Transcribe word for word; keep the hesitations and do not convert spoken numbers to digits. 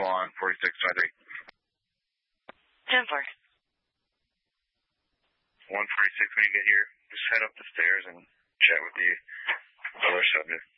on forty-six twenty-three. ten four. one forty-six, when you get here, just head up the stairs and chat with the other subject.